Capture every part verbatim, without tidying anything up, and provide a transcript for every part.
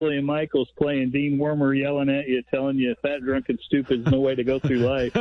William Michaels playing Dean Wormer, yelling at you, telling you fat, drunk, and stupid is no way to go through life.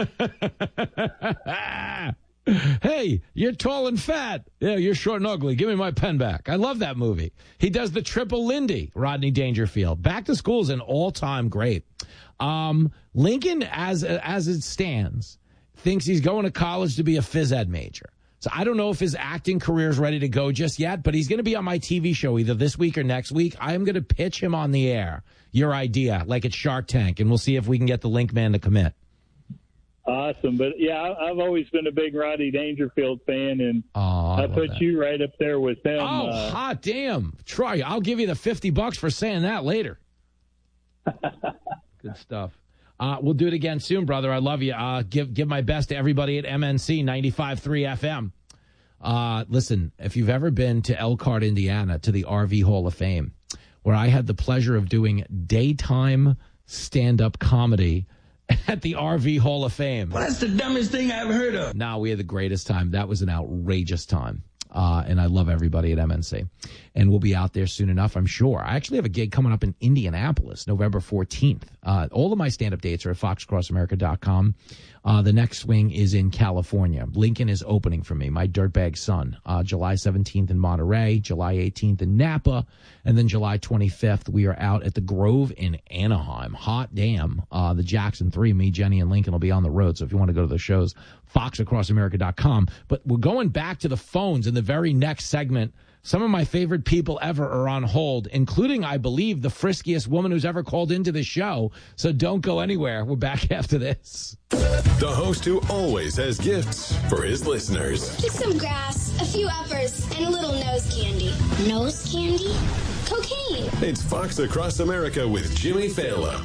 Hey, you're tall and fat. Yeah, you're short and ugly. Give me my pen back. I love that movie. He does the triple Lindy, Rodney Dangerfield. Back to School is an all-time great. Um, Lincoln, as as it stands, thinks he's going to college to be a phys ed major. So I don't know if his acting career is ready to go just yet, but he's going to be on my T V show either this week or next week. I am going to pitch him on the air, your idea, like it's Shark Tank, and we'll see if we can get the Link Man to commit. Awesome. But, yeah, I've always been a big Rodney Dangerfield fan, and oh, I, I put that. you right up there with him. Oh, uh, hot damn. Troy, I'll give you the fifty bucks for saying that later. Good stuff. Uh, we'll do it again soon, brother. I love you. Uh, give give my best to everybody at M N C ninety-five point three F M. Uh, listen, if you've ever been to Elkhart, Indiana, to the R V Hall of Fame, where I had the pleasure of doing daytime stand-up comedy at the R V Hall of Fame. Well, that's the dumbest thing I've heard of. No, we had the greatest time. That was an outrageous time. Uh, and I love everybody at M N C. And we'll be out there soon enough, I'm sure. I actually have a gig coming up in Indianapolis, November fourteenth. Uh, all of my stand-up dates are at fox across america dot com. Uh, the next swing is in California. Lincoln is opening for me, my dirtbag son. Uh, July seventeenth in Monterey, July eighteenth in Napa, and then July twenty-fifth, we are out at the Grove in Anaheim. Hot damn. Uh, the Jackson three, me, Jenny, and Lincoln will be on the road. So if you want to go to the shows, fox across america dot com. But we're going back to the phones in the very next segment. Some of my favorite people ever are on hold, including, I believe, the friskiest woman who's ever called into the show. So don't go anywhere. We're back after this. The host who always has gifts for his listeners. Just some grass, a few uppers, and a little nose candy. Nose candy? Cocaine. It's Fox Across America with Jimmy Fallon.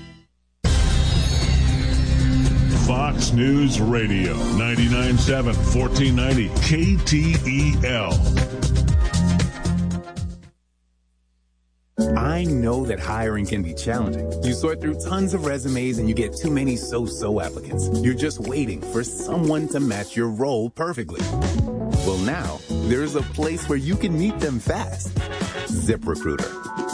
Fox News Radio, ninety-nine point seven, fourteen ninety K T E L. I know that hiring can be challenging. You sort through tons of resumes and you get too many so-so applicants. You're just waiting for someone to match your role perfectly. Well, now, there's a place where you can meet them fast. ZipRecruiter.